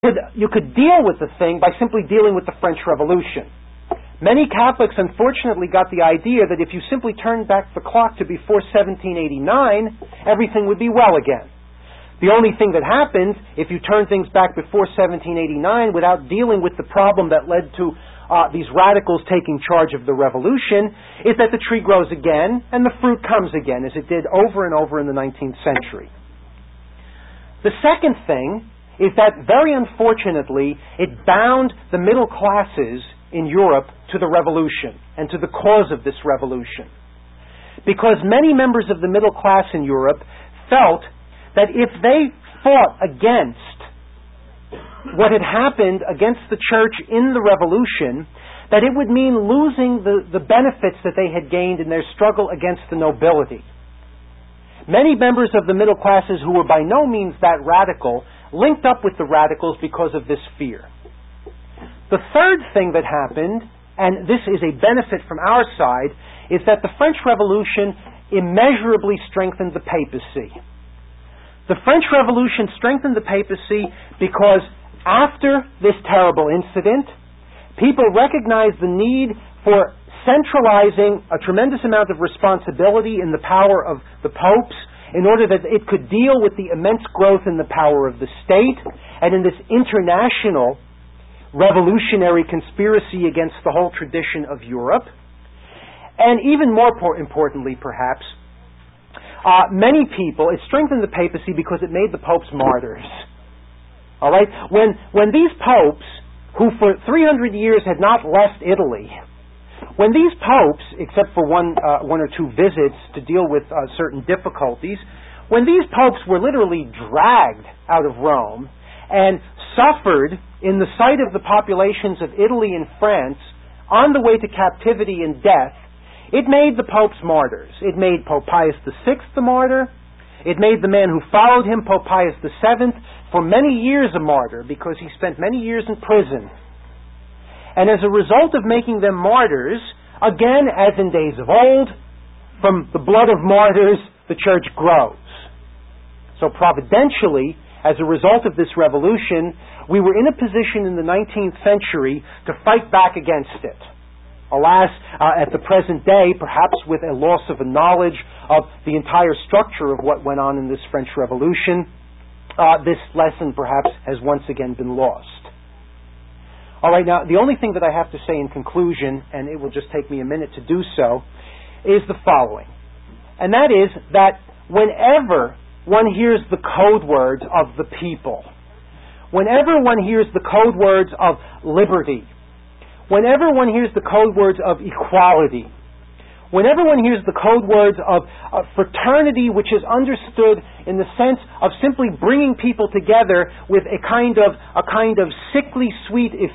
You could deal with the thing by simply dealing with the French Revolution. Many Catholics unfortunately got the idea that if you simply turned back the clock to before 1789, everything would be well again. The only thing that happens, if you turn things back before 1789 without dealing with the problem that led to these radicals taking charge of the revolution, is that the tree grows again and the fruit comes again, as it did over and over in the 19th century. The second thing is that, very unfortunately, it bound the middle classes in Europe to the revolution and to the cause of this revolution. Because many members of the middle class in Europe felt that if they fought against what had happened against the church in the revolution, that it would mean losing the benefits that they had gained in their struggle against the nobility. Many members of the middle classes who were by no means that radical linked up with the radicals because of this fear. The third thing that happened, and this is a benefit from our side, is that the French Revolution immeasurably strengthened the papacy. The French Revolution strengthened the papacy because after this terrible incident, people recognized the need for centralizing a tremendous amount of responsibility in the power of the popes in order that it could deal with the immense growth in the power of the state and in this international revolutionary conspiracy against the whole tradition of Europe. And even more importantly, perhaps, many people, it strengthened the papacy because it made the popes martyrs. All right? When these popes, who for 300 years had not left Italy, when these popes, except for one or two visits to deal with certain difficulties, when these popes were literally dragged out of Rome and suffered in the sight of the populations of Italy and France on the way to captivity and death, it made the popes martyrs. It made Pope Pius VI the martyr. It made the man who followed him, Pope Pius VII, for many years a martyr because he spent many years in prison. And as a result of making them martyrs, again, as in days of old, from the blood of martyrs, the church grows. So providentially, as a result of this revolution, we were in a position in the 19th century to fight back against it. Alas, at the present day, perhaps with a loss of a knowledge of the entire structure of what went on in this French Revolution, this lesson perhaps has once again been lost. All right, now, the only thing that I have to say in conclusion, and it will just take me a minute to do so, is the following. And that is that whenever one hears the code words of the people, whenever one hears the code words of liberty, whenever one hears the code words of equality, whenever one hears the code words of fraternity, which is understood in the sense of simply bringing people together with a kind of sickly sweet